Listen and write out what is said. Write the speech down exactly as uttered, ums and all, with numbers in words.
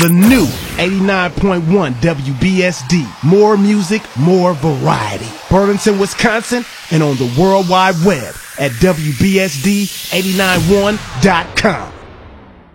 the new eighty-nine point one W B S D. More music, more variety. Burlington, Wisconsin, and on the World Wide Web at W B S D eight nine one dot com.